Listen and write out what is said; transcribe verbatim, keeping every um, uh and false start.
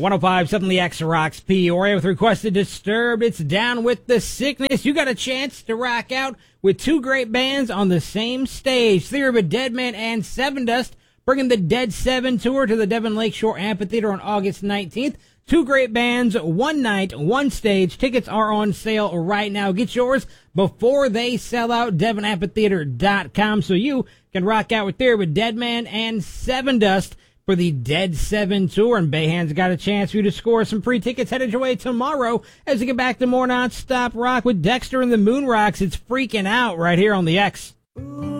one oh five seven The X rocks Peoria with Requested Disturbed. It's Down with the Sickness. You got a chance to rock out with two great bands on the same stage. Theory of a Deadman and Sevendust bringing the Dead Seven tour to the Devon Lakeshore Amphitheater on August nineteenth. Two great bands, one night, one stage. Tickets are on sale right now. Get yours before they sell out. Devon Amphitheater dot com so you can rock out with Theory of a Deadman and Sevendust for the Dead Seven tour. And Bayhan's got a chance for you to score some free tickets headed your way tomorrow as we get back to more non-stop rock with Dexter and the Moon Rocks. It's Freaking Out right here on the X.